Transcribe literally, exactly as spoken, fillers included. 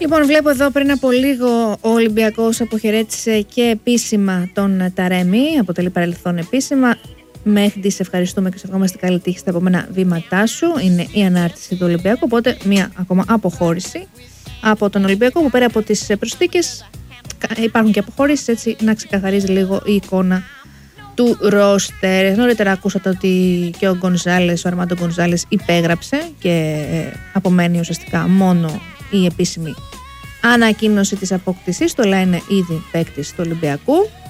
Λοιπόν, βλέπω εδώ πριν από λίγο ο Ολυμπιακός αποχαιρέτησε και επίσημα τον Ταρέμι. Αποτελεί παρελθόν επίσημα. Μέχντι, σε ευχαριστούμε και σε ευχόμαστε καλή τύχη στα επόμενα βήματά σου. Είναι η ανάρτηση του Ολυμπιακού. Οπότε, μία ακόμα αποχώρηση από τον Ολυμπιακό, που πέρα από τις προσθήκες υπάρχουν και αποχωρήσεις, έτσι να ξεκαθαρίζει λίγο η εικόνα του ρόστερ. Νωρίτερα ακούσατε ότι και ο Γκονζάλες, ο Αρμάντο Γκονζάλες υπέγραψε και απομένει ουσιαστικά μόνο η επίσημη ανακοίνωση της απόκτησης. Το λέει είναι ήδη παίκτης του Ολυμπιακού.